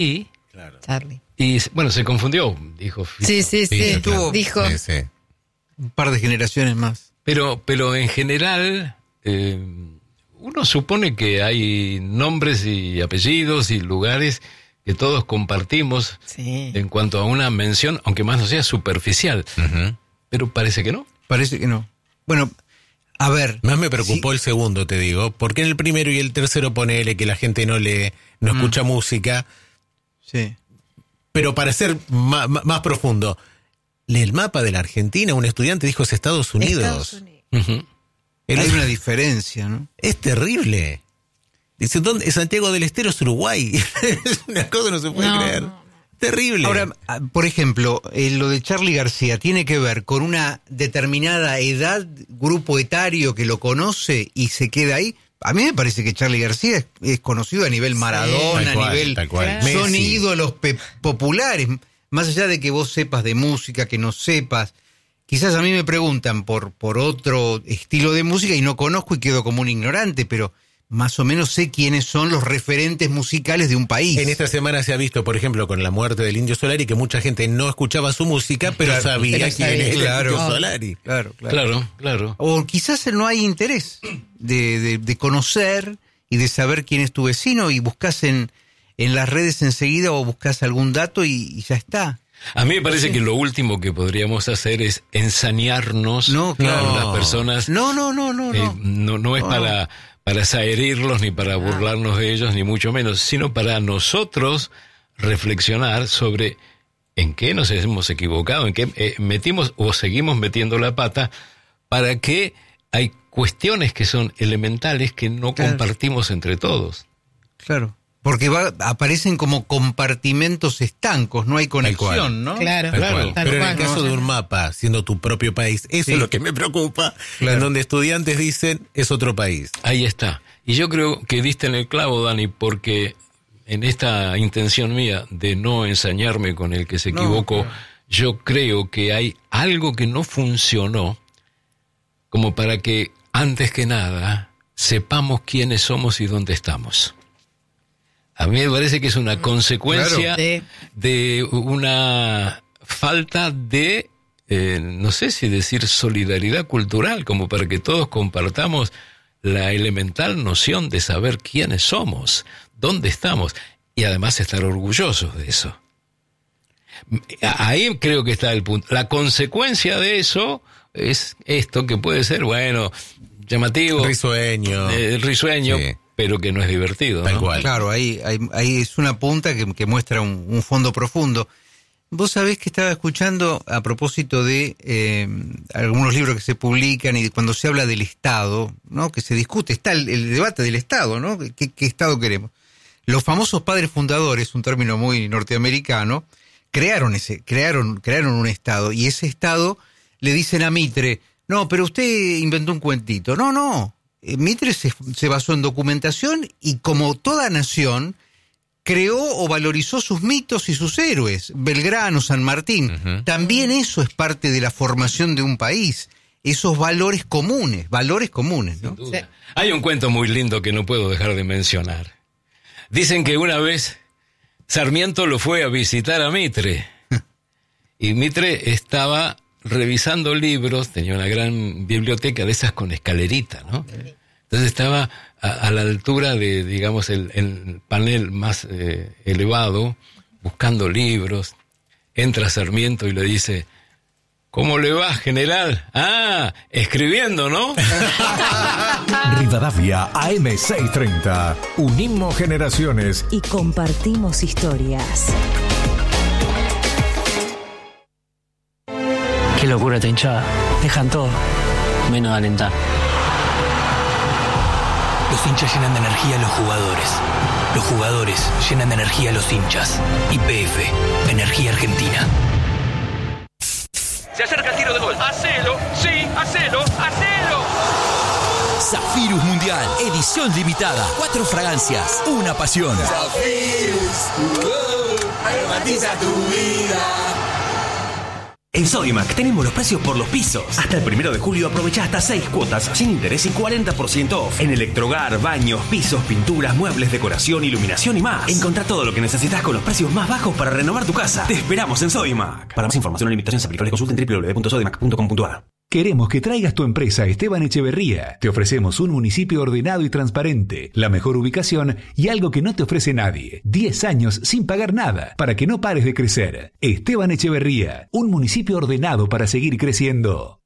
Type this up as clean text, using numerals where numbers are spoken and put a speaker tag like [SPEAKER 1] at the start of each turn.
[SPEAKER 1] Claro.
[SPEAKER 2] Charlie.
[SPEAKER 3] Y bueno, se confundió, dijo.
[SPEAKER 2] Sí,
[SPEAKER 1] Claro.
[SPEAKER 2] dijo.
[SPEAKER 1] Sí.
[SPEAKER 4] Un par de generaciones más.
[SPEAKER 3] Pero en general, uno supone que hay nombres y apellidos y lugares que todos compartimos en cuanto a una mención, aunque más no sea superficial.
[SPEAKER 1] Uh-huh.
[SPEAKER 3] Pero parece que no.
[SPEAKER 4] Parece que no. Bueno, a ver.
[SPEAKER 1] Más me preocupó el segundo, te digo, porque en el primero y el tercero ponele que la gente no escucha música.
[SPEAKER 4] Sí.
[SPEAKER 1] Pero para ser más profundo, lee el mapa de la Argentina, un estudiante dijo es Estados Unidos.
[SPEAKER 3] Uh-huh.
[SPEAKER 4] Hay una diferencia, ¿no?
[SPEAKER 1] Es terrible. Dice, ¿dónde? Santiago del Estero es Uruguay. Es una cosa que no se puede creer. Terrible.
[SPEAKER 4] Ahora, por ejemplo, lo de Charly García tiene que ver con una determinada edad, grupo etario que lo conoce y se queda ahí. A mí me parece que Charly García es conocido a nivel Maradona,
[SPEAKER 1] tal cual.
[SPEAKER 4] Son
[SPEAKER 1] Messi.
[SPEAKER 4] ídolos populares. Más allá de que vos sepas de música, que no sepas. Quizás a mí me preguntan por otro estilo de música y no conozco y quedo como un ignorante, pero más o menos sé quiénes son los referentes musicales de un país.
[SPEAKER 1] En esta semana se ha visto, por ejemplo, con la muerte del Indio Solari, que mucha gente no escuchaba su música, pero sabía quién era el Indio Solari.
[SPEAKER 3] Claro.
[SPEAKER 4] O quizás no hay interés de conocer y de saber quién es tu vecino y buscas en las redes enseguida o buscas algún dato y ya está.
[SPEAKER 3] A mí me parece que lo último que podríamos hacer es ensañarnos
[SPEAKER 4] No, claro.
[SPEAKER 3] con las personas.
[SPEAKER 4] No.
[SPEAKER 3] No es para zaherirlos ni para burlarnos de ellos, ni mucho menos, sino para nosotros reflexionar sobre en qué nos hemos equivocado, en qué metimos o seguimos metiendo la pata, para que hay cuestiones que son elementales que no compartimos entre todos.
[SPEAKER 4] Claro. Porque aparecen como compartimentos estancos, no hay conexión, ¿no?
[SPEAKER 2] Claro.
[SPEAKER 1] Pero en el caso de un mapa, siendo tu propio país, eso es lo que me preocupa, en donde estudiantes dicen es otro país.
[SPEAKER 3] Ahí está. Y yo creo que diste en el clavo, Dani, porque en esta intención mía de no ensañarme con el que se equivocó, yo creo que hay algo que no funcionó como para que, antes que nada, sepamos quiénes somos y dónde estamos. A mí me parece que es una consecuencia de una falta de, no sé si decir solidaridad cultural, como para que todos compartamos la elemental noción de saber quiénes somos, dónde estamos, y además estar orgullosos de eso. Ahí creo que está el punto. La consecuencia de eso es esto que puede ser, bueno, llamativo.
[SPEAKER 1] Risueño.
[SPEAKER 3] Risueño.
[SPEAKER 1] Sí.
[SPEAKER 3] Pero que no es divertido,
[SPEAKER 1] Tal
[SPEAKER 3] ¿no?
[SPEAKER 1] cual.
[SPEAKER 4] Claro, ahí es una punta que muestra un fondo profundo. Vos sabés que estaba escuchando a propósito de algunos libros que se publican y cuando se habla del Estado, ¿no? Que se discute, está el debate del Estado, ¿no? ¿Qué Estado queremos? Los famosos padres fundadores, un término muy norteamericano, crearon un Estado, y ese Estado le dicen a Mitre, no, pero usted inventó un cuentito. No. Mitre se basó en documentación y, como toda nación, creó o valorizó sus mitos y sus héroes. Belgrano, San Martín. Uh-huh. También eso es parte de la formación de un país. Esos valores comunes, ¿no?
[SPEAKER 3] Sí. Hay un cuento muy lindo que no puedo dejar de mencionar. Dicen que una vez Sarmiento lo fue a visitar a Mitre. Y Mitre estaba revisando libros, tenía una gran biblioteca de esas con escalerita, ¿no? Entonces estaba a la altura de, digamos, el panel más elevado, buscando libros. Entra Sarmiento y le dice, ¿cómo le va, general? Ah, escribiendo, ¿no?
[SPEAKER 5] Rivadavia AM630. Unimos generaciones
[SPEAKER 6] y compartimos historias.
[SPEAKER 7] Qué locura esta hinchada. Dejan todo, menos alentar.
[SPEAKER 8] Los hinchas llenan de energía a los jugadores. Los jugadores llenan de energía a los hinchas. YPF, Energía Argentina.
[SPEAKER 9] Se acerca el tiro de gol. ¡Hacelo! ¡Sí! ¡Hacelo! ¡Hacelo!
[SPEAKER 8] Zafirus Mundial, edición limitada. 4 fragancias, una pasión.
[SPEAKER 10] Zafirus, aromatiza tu vida.
[SPEAKER 2] En Sodimac tenemos los precios por los pisos. Hasta el 1 de julio aprovecha hasta 6 cuotas sin interés y 40% off. En electrohogar, baños, pisos, pinturas, muebles, decoración, iluminación y más. Encontrá todo lo que necesitas con los precios más bajos para renovar tu casa. Te esperamos en Sodimac. Para más información o limitaciones aplicables consulta en www.sodimac.com.ar.
[SPEAKER 5] Queremos que traigas tu empresa a Esteban Echeverría. Te ofrecemos un municipio ordenado y transparente, la mejor ubicación y algo que no te ofrece nadie. 10 años sin pagar nada, para que no pares de crecer. Esteban Echeverría, un municipio ordenado para seguir creciendo.